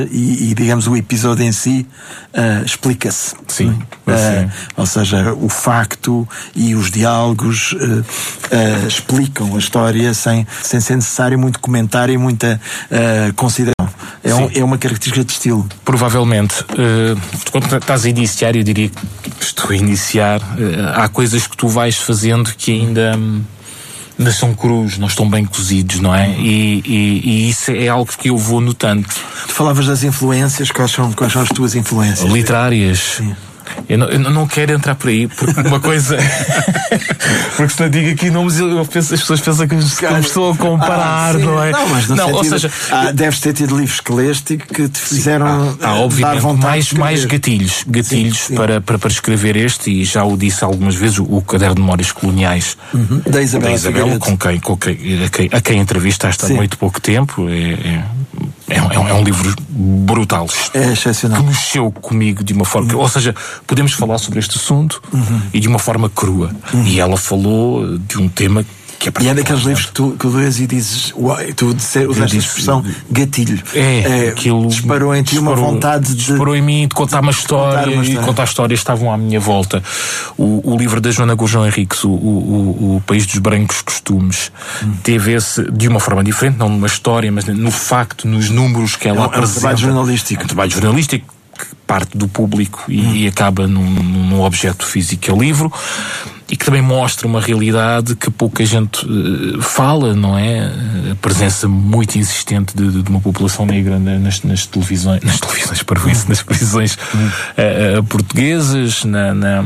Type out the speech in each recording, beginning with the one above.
e digamos, o episódio em si explica-se. Sim. Ou seja, o facto e os diálogos explicam a história sem ser necessário muito comentário e muita consideração. É uma característica de estilo. Provavelmente. Quando estás a iniciar, eu diria que estou a iniciar. Há coisas que tu vais fazendo que ainda são crus, não estão bem cozidos, não é? E isso é algo que eu vou notando. Tu falavas das influências, quais são as tuas influências? Literárias. Sim. Eu não quero entrar por aí, porque uma coisa. Porque se não digo aqui nomes, as pessoas pensam que eu estou a comparar, não é? Não, mas no sentido, ou seja, deves ter tido livros que leste que te fizeram obviamente, dar vontade mais gatilhos sim. Para escrever este, e já o disse algumas vezes, o Caderno de Memórias Coloniais da Isabel, a quem entrevistaste há muito pouco tempo. É um livro brutal. É excepcional. Que mexeu comigo de uma forma... Ou seja, podemos falar sobre este assunto e de uma forma crua. E ela falou de um tema que é... E é daqueles livros que tu lês e dizes... Tu usaste a expressão gatilho. Aquilo... Disparou em ti uma vontade de... Disparou em mim de contar uma história. E contar histórias estavam à minha volta. O livro da Joana Gurjão Henriques, o País dos Brancos Costumes, teve esse, de uma forma diferente, não numa história, mas no facto, nos números que ela apresenta. É um trabalho jornalístico. É um trabalho jornalístico que parte do público e acaba num objeto físico, que é o livro. E que também mostra uma realidade que pouca gente fala, não é? A presença muito insistente de uma população negra nas televisões, nas prisões portuguesas, na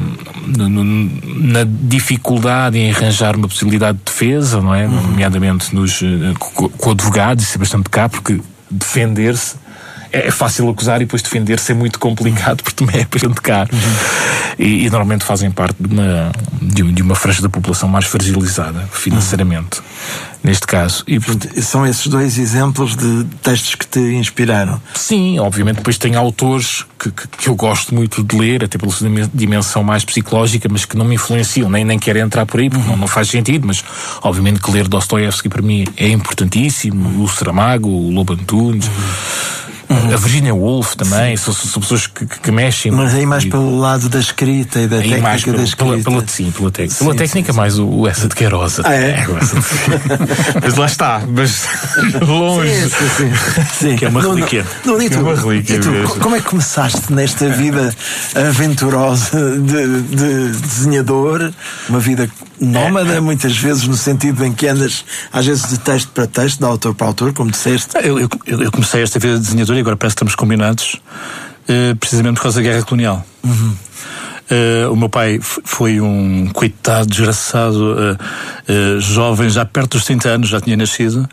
dificuldade em arranjar uma possibilidade de defesa, não é? Nomeadamente com advogados, isso é bastante caro, porque defender-se é fácil acusar e depois defender-se é muito complicado, porque também é bastante caro. E normalmente fazem parte de uma franja da população mais fragilizada financeiramente, neste caso. E são esses dois exemplos de textos que te inspiraram? Sim, obviamente. Depois tem autores que eu gosto muito de ler, até pela sua dimensão mais psicológica, mas que não me influenciam, nem quero entrar por aí, porque não faz sentido, mas obviamente que ler Dostoiévski para mim é importantíssimo, o Saramago, o Lobo Antunes, a Virginia Woolf também, são pessoas que mexem. Mas aí mais pelo lado da escrita e da técnica da escrita. Pela técnica. Pela técnica mais o Essa de Queiroz. Mas lá está, mas longe. Sim. Que é uma relíquia. E tu, como é que começaste nesta vida aventurosa de desenhador? Uma vida nómada, muitas vezes, no sentido em que andas, às vezes, de texto para texto, de autor para autor, como disseste. Eu comecei esta vida de desenhador e agora parece que estamos combinados, precisamente por causa da Guerra Colonial. O meu pai foi um coitado, desgraçado, jovem, já perto dos 30 anos, já tinha nascido,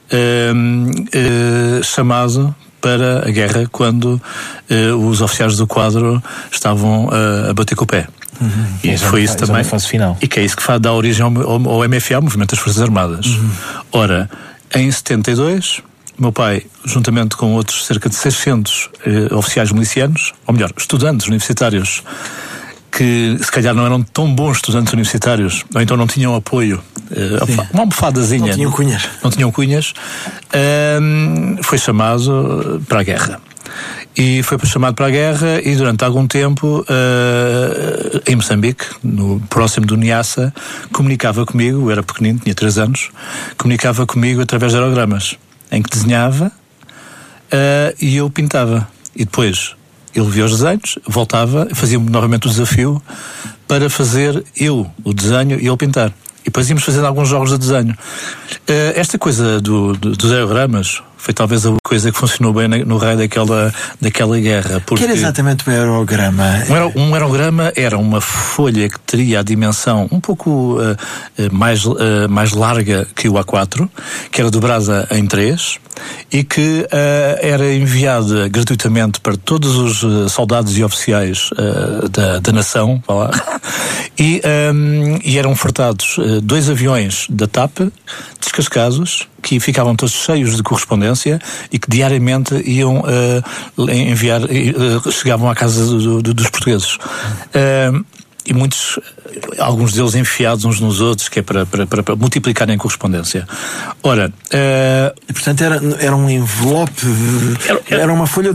chamado para a guerra quando os oficiais do quadro estavam a bater com o pé. E foi isso também. Fase final. E que é isso que dá origem ao MFA, o Movimento das Forças Armadas. Ora, em 72, meu pai, juntamente com outros cerca de 600 oficiais milicianos, ou melhor, estudantes universitários, que se calhar não eram tão bons estudantes universitários, ou então não tinham apoio, uma almofadazinha. Não tinham cunhas, foi chamado para a guerra. E foi chamado para a guerra e durante algum tempo, em Moçambique, próximo do Niassa, comunicava comigo, eu era pequenino, tinha 3 anos, comunicava comigo através de aerogramas, em que desenhava e eu pintava. E depois ele via os desenhos, voltava, fazia novamente o desafio para fazer eu o desenho e ele pintar. E depois íamos fazendo alguns jogos de desenho. Esta coisa dos aerogramas foi talvez a coisa que funcionou bem no raio daquela guerra. Porque... que era exatamente o aerograma? Um aerograma era uma folha que teria a dimensão um pouco mais larga que o A4, que era dobrada em 3 e que era enviada gratuitamente para todos os soldados e oficiais da nação, e eram fretados 2 aviões da TAP, descascados, que ficavam todos cheios de correspondência e que diariamente iam enviar, chegavam à casa dos portugueses. E alguns deles enfiados uns nos outros, que é para multiplicarem a correspondência. Ora... E portanto era um envelope, era uma folha